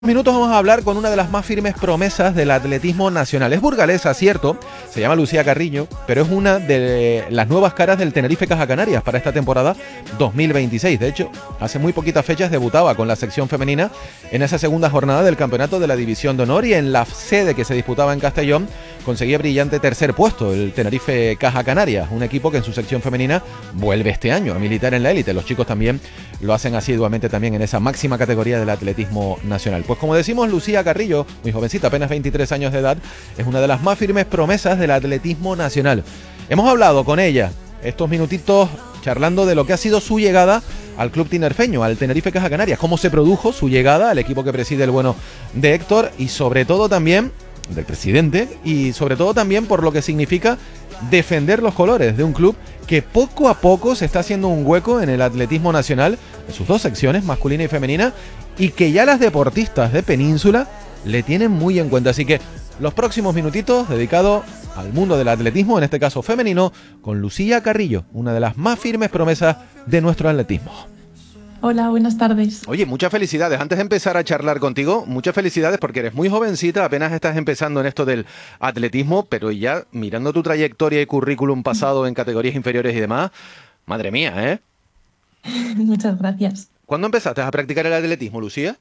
Minutos vamos a hablar con una de las más firmes promesas del atletismo nacional. Es burgalesa, cierto, se llama Lucía Carrillo, pero es una de las nuevas caras del Tenerife Caja Canarias para esta temporada 2026. De hecho, hace muy poquitas fechas debutaba con la sección femenina en esa segunda jornada del campeonato de la División de Honor y en la sede que se disputaba en Castellón conseguía brillante tercer puesto el Tenerife Caja Canarias, un equipo que en su sección femenina vuelve este año a militar en la élite. Los chicos también lo hacen asiduamente también en esa máxima categoría del atletismo nacional. Pues como decimos, Lucía Carrillo, muy jovencita, apenas 23 años de edad, es una de las más firmes promesas del atletismo nacional. Hemos hablado con ella estos minutitos charlando de lo que ha sido su llegada al club tinerfeño, al Tenerife Caja Canarias, cómo se produjo su llegada al equipo que preside el bueno de Héctor y sobre todo también del presidente y sobre todo también por lo que significa defender los colores de un club que poco a poco se está haciendo un hueco en el atletismo nacional, en sus dos secciones, masculina y femenina, y que ya las deportistas de Península le tienen muy en cuenta. Así que los próximos minutitos dedicados al mundo del atletismo, en este caso femenino, con Lucía Carrillo, una de las más firmes promesas de nuestro atletismo. Hola, buenas tardes. Oye, muchas felicidades. Antes de empezar a charlar contigo, muchas felicidades porque eres muy jovencita, apenas estás empezando en esto del atletismo, pero ya mirando tu trayectoria y currículum pasado en categorías inferiores y demás, madre mía, ¿eh? Muchas gracias. ¿Cuándo empezaste a practicar el atletismo, Lucía?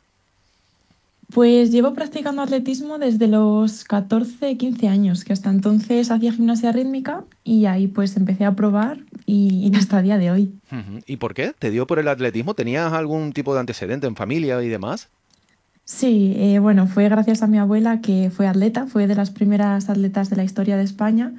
Pues llevo practicando atletismo desde los 14, 15 años, que hasta entonces hacía gimnasia rítmica y ahí pues empecé a probar y hasta el día de hoy. ¿Y por qué? ¿Te dio por el atletismo? ¿Tenías algún tipo de antecedente en familia y demás? Sí, bueno, fue gracias a mi abuela que fue atleta, fue de las primeras atletas de la historia de España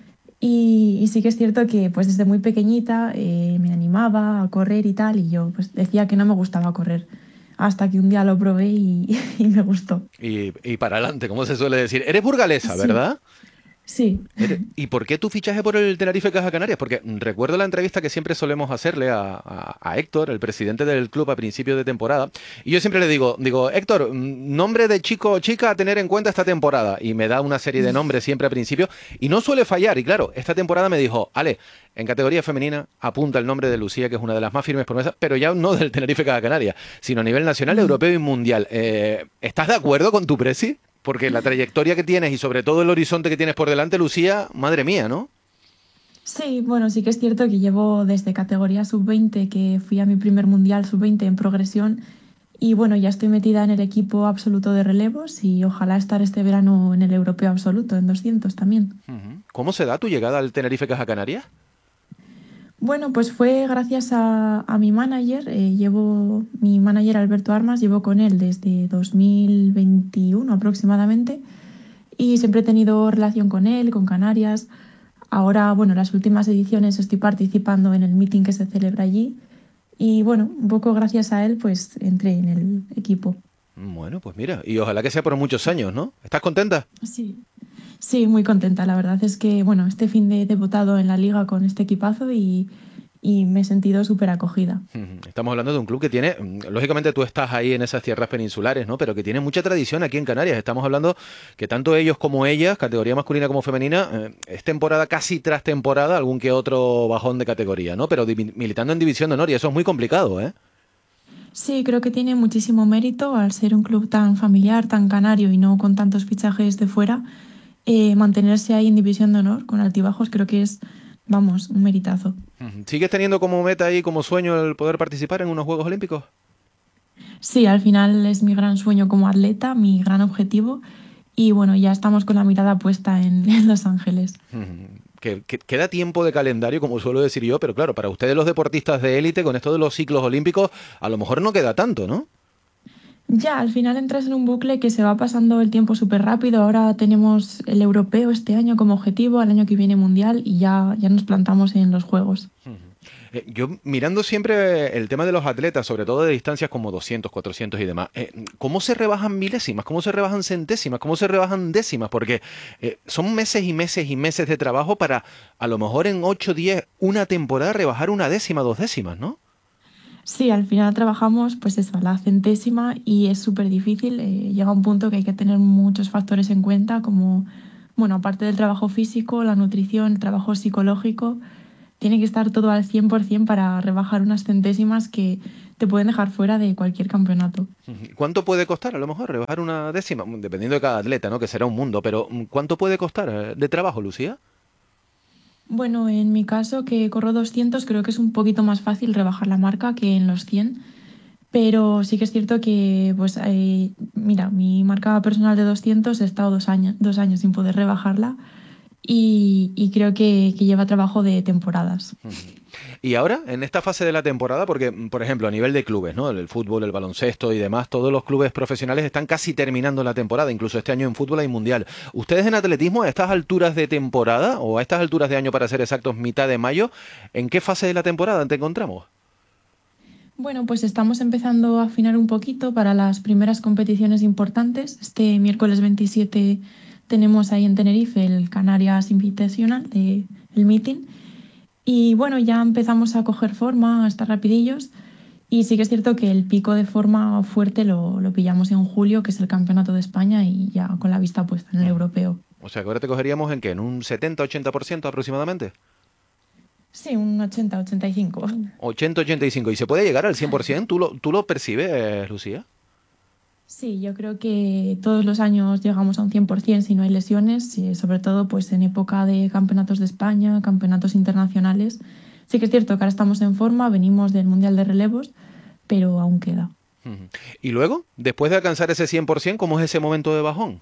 y sí que es cierto que pues desde muy pequeñita me animaba a correr y tal y yo pues decía que no me gustaba correr hasta que un día lo probé y me gustó. Y para adelante, como se suele decir. Eres burgalesa, Sí, ¿verdad? sí. ¿Y por qué tu fichaje por el Tenerife Caja Canarias? Porque recuerdo la entrevista que siempre solemos hacerle a Héctor, el presidente del club, a principio de temporada. Y yo siempre le digo, Héctor, nombre de chico o chica a tener en cuenta esta temporada. Y me da una serie de nombres siempre a principio. Y no suele fallar. Y claro, esta temporada me dijo, Ale, en categoría femenina apunta el nombre de Lucía, que es una de las más firmes promesas, pero ya no del Tenerife Caja Canarias, sino a nivel nacional, europeo y mundial. ¿Estás de acuerdo con tu presi? Porque la trayectoria que tienes y sobre todo el horizonte que tienes por delante, Lucía, madre mía, ¿no? Sí, bueno, sí que es cierto que llevo desde categoría sub-20, que fui a mi primer mundial sub-20 en progresión, y bueno, ya estoy metida en el equipo absoluto de relevos y ojalá estar este verano en el europeo absoluto, en 200 también. ¿Cómo se da tu llegada al Tenerife Caja Canarias? Bueno, pues fue gracias a mi manager, mi manager Alberto Armas, llevo con él desde 2021 aproximadamente y siempre he tenido relación con él, con Canarias. Ahora, bueno, las últimas ediciones estoy participando en el meeting que se celebra allí y bueno, un poco gracias a él pues entré en el equipo. Bueno, pues mira, y ojalá que sea por muchos años, ¿no? ¿Estás contenta? Sí, sí, muy contenta. La verdad es que, bueno, este fin de he debutado en la liga con este equipazo y me he sentido súper acogida. Estamos hablando de un club que tiene, lógicamente tú estás ahí en esas tierras peninsulares, ¿no? Pero que tiene mucha tradición aquí en Canarias. Estamos hablando que tanto ellos como ellas, categoría masculina como femenina, es temporada casi tras temporada, algún que otro bajón de categoría, ¿no? Pero militando en División de Honor y eso es muy complicado, ¿eh? Sí, creo que tiene muchísimo mérito al ser un club tan familiar, tan canario y no con tantos fichajes de fuera. Mantenerse ahí en División de Honor con altibajos creo que es, vamos, un meritazo. ¿Sigues teniendo como meta y como sueño el poder participar en unos Juegos Olímpicos? Sí, al final es mi gran sueño como atleta, mi gran objetivo y bueno, ya estamos con la mirada puesta en Los Ángeles. Que queda tiempo de calendario, como suelo decir yo, pero claro, para ustedes los deportistas de élite, con esto de los ciclos olímpicos, a lo mejor no queda tanto, ¿no? Ya, al final entras en un bucle que se va pasando el tiempo súper rápido. Ahora tenemos el europeo este año como objetivo, al año que viene mundial y ya nos plantamos en los juegos. Yo mirando siempre el tema de los atletas, sobre todo de distancias como 200, 400 y demás, ¿cómo se rebajan milésimas? ¿Cómo se rebajan centésimas? ¿Cómo se rebajan décimas? Porque son meses y meses y meses de trabajo para a lo mejor en 8, 10, una temporada rebajar una décima, dos décimas, ¿no? Sí, al final trabajamos pues eso, a la centésima y es súper difícil. Llega un punto que hay que tener muchos factores en cuenta, como, bueno, aparte del trabajo físico, la nutrición, el trabajo psicológico, tiene que estar todo al 100% para rebajar unas centésimas que te pueden dejar fuera de cualquier campeonato. ¿Cuánto puede costar a lo mejor rebajar una décima? Dependiendo de cada atleta, ¿no? Que será un mundo, pero ¿cuánto puede costar de trabajo, Lucía? Bueno, en mi caso, que corro 200, creo que es un poquito más fácil rebajar la marca que en los 100. Pero sí que es cierto que, pues, mira, mi marca personal de 200 he estado 2 años sin poder rebajarla y creo que lleva trabajo de temporadas. Y ahora, en esta fase de la temporada, porque, por ejemplo, a nivel de clubes, ¿no? El fútbol, el baloncesto y demás, todos los clubes profesionales están casi terminando la temporada, incluso este año en fútbol hay mundial. ¿Ustedes en atletismo, a estas alturas de temporada, o a estas alturas de año, para ser exactos, mitad de mayo, en qué fase de la temporada te encontramos? Bueno, pues estamos empezando a afinar un poquito para las primeras competiciones importantes. Este miércoles 27 tenemos ahí en Tenerife el Canarias Invitational, el meeting. Y bueno, ya empezamos a coger forma, a estar rapidillos. Y sí que es cierto que el pico de forma fuerte lo pillamos en julio, que es el Campeonato de España, y ya con la vista puesta en el europeo. O sea, que ahora te cogeríamos ¿en qué? ¿En un 70-80% aproximadamente? Sí, un 80-85. 80-85. ¿Y se puede llegar al 100%? ¿Tú lo percibes, Lucía? Sí, yo creo que todos los años llegamos a un 100% si no hay lesiones, y sobre todo pues en época de campeonatos de España, campeonatos internacionales. Sí que es cierto que ahora estamos en forma, venimos del Mundial de Relevos, pero aún queda. Y luego, después de alcanzar ese 100%, ¿cómo es ese momento de bajón?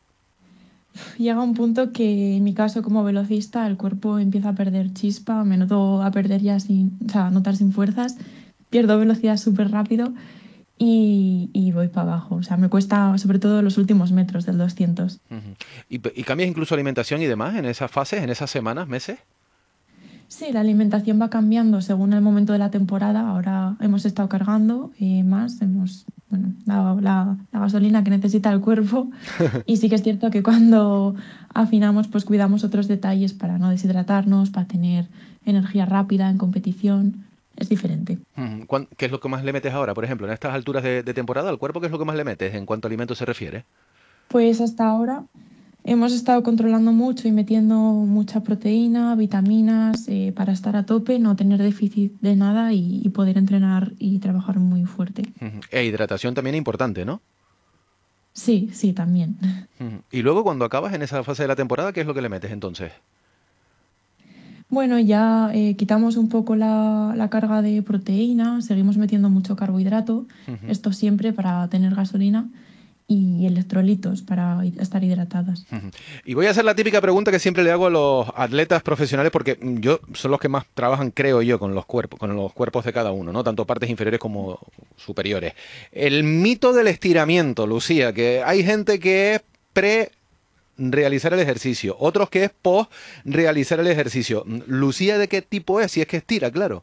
Llega un punto que en mi caso como velocista el cuerpo empieza a perder chispa, me noto a perder ya a notar sin fuerzas, pierdo velocidad súper rápido y voy para abajo. O sea, me cuesta sobre todo los últimos metros del 200. ¿Y cambias incluso alimentación y demás en esas fases, en esas semanas, meses? Sí, la alimentación va cambiando según el momento de la temporada. Ahora hemos estado cargando más, hemos dado la gasolina que necesita el cuerpo y sí que es cierto que cuando afinamos pues cuidamos otros detalles para no deshidratarnos, para tener energía rápida en competición. Es diferente. ¿Qué es lo que más le metes ahora, por ejemplo, en estas alturas de temporada al cuerpo? ¿Qué es lo que más le metes en cuanto a alimentos se refiere? Pues hasta ahora hemos estado controlando mucho y metiendo mucha proteína, vitaminas, para estar a tope, no tener déficit de nada y poder entrenar y trabajar muy fuerte. E hidratación también importante, ¿no? Sí, sí, también. Y luego cuando acabas en esa fase de la temporada, ¿qué es lo que le metes entonces? Bueno, ya quitamos un poco la carga de proteína, seguimos metiendo mucho carbohidrato, esto siempre para tener gasolina y electrolitos para estar hidratadas. Y voy a hacer la típica pregunta que siempre le hago a los atletas profesionales, porque son los que más trabajan, creo yo, con los cuerpos de cada uno, ¿no? Tanto partes inferiores como superiores. El mito del estiramiento, Lucía, que hay gente que es realizar el ejercicio, otros que es post realizar el ejercicio. Lucía, ¿de qué tipo es? Si es que estira, claro.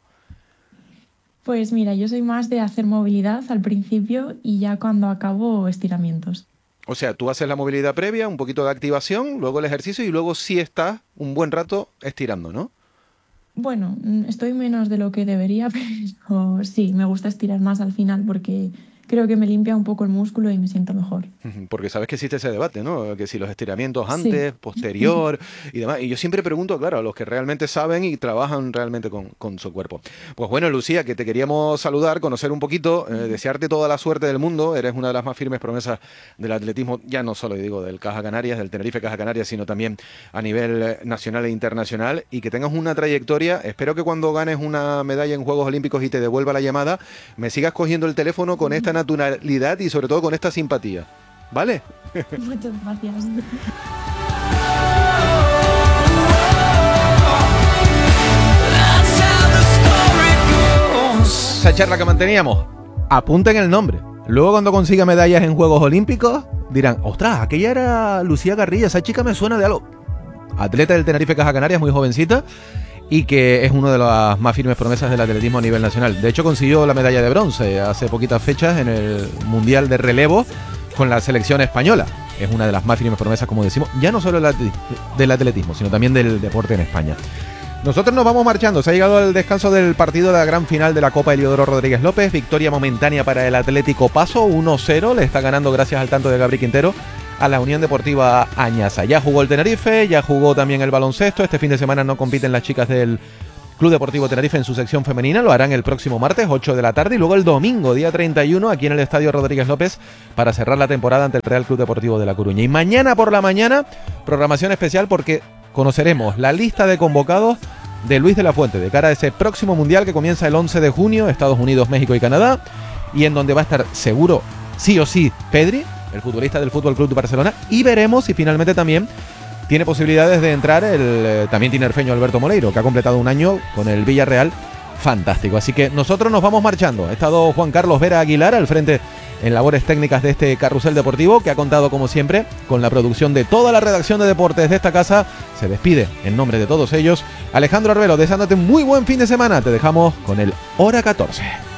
Pues mira, yo soy más de hacer movilidad al principio y ya cuando acabo estiramientos. O sea, tú haces la movilidad previa, un poquito de activación, luego el ejercicio y luego sí estás un buen rato estirando, ¿no? Bueno, estoy menos de lo que debería, pero sí, me gusta estirar más al final porque creo que me limpia un poco el músculo y me siento mejor. Porque sabes que existe ese debate, ¿no? Que si los estiramientos Sí. antes, posterior y demás. Y yo siempre pregunto, claro, a los que realmente saben y trabajan realmente con su cuerpo. Pues bueno, Lucía, que te queríamos saludar, conocer un poquito, desearte toda la suerte del mundo. Eres una de las más firmes promesas del atletismo, ya no solo digo del Caja Canarias, del Tenerife Caja Canarias, sino también a nivel nacional e internacional. Y que tengas una trayectoria. Espero que cuando ganes una medalla en Juegos Olímpicos y te devuelva la llamada, me sigas cogiendo el teléfono con esta naturalidad y sobre todo con esta simpatía. ¿Vale? Muchas gracias. Esa charla que manteníamos, apunten el nombre. Luego cuando consiga medallas en Juegos Olímpicos, dirán, ostras, aquella era Lucía Carrillo, esa chica me suena de algo. Atleta del Tenerife Caja Canarias, muy jovencita, y que es una de las más firmes promesas del atletismo a nivel nacional. De hecho, consiguió la medalla de bronce hace poquitas fechas en el Mundial de Relevo con la selección española. Es una de las más firmes promesas, como decimos, ya no solo del atletismo, sino también del deporte en España. Nosotros nos vamos marchando. Se ha llegado al descanso del partido de la gran final de la Copa Heliodoro Rodríguez López. Victoria momentánea para el Atlético Paso, 1-0. Le está ganando gracias al tanto de Gabri Quintero a la Unión Deportiva Añaza. Ya jugó el Tenerife, ya jugó también el baloncesto. Este fin de semana no compiten las chicas del Club Deportivo Tenerife en su sección femenina. Lo harán el próximo martes, 8 de la tarde, y luego el domingo, día 31, aquí en el Estadio Rodríguez López, para cerrar la temporada ante el Real Club Deportivo de La Coruña. Y mañana por la mañana, programación especial porque conoceremos la lista de convocados de Luis de la Fuente de cara a ese próximo Mundial que comienza el 11 de junio, Estados Unidos, México y Canadá, y en donde va a estar seguro, sí o sí, Pedri, el futbolista del Fútbol Club de Barcelona, y veremos si finalmente también tiene posibilidades de entrar el también tinerfeño Alberto Moleiro, que ha completado un año con el Villarreal fantástico. Así que nosotros nos vamos marchando. Ha estado Juan Carlos Vera Aguilar al frente en labores técnicas de este carrusel deportivo, que ha contado como siempre con la producción de toda la redacción de deportes de esta casa. Se despide en nombre de todos ellos Alejandro Arbelo, deseándote un muy buen fin de semana. Te dejamos con el Hora 14.